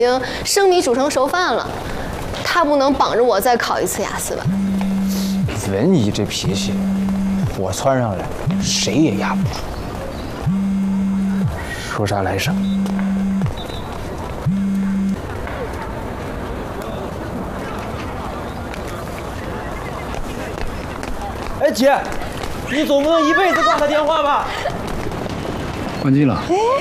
已经生米煮成熟饭了，他不能绑着我再考一次雅思吧？ 文姨这脾气，我窜上来，谁也压不住。说啥来啥。 哎，姐，你总不能一辈子挂他电话吧？ 关机了。